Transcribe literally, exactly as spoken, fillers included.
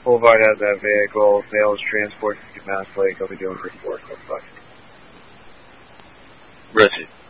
Boulevard has that vehicle. Sales transport to Mass Lake. I'll be doing report. Fuck. Richie.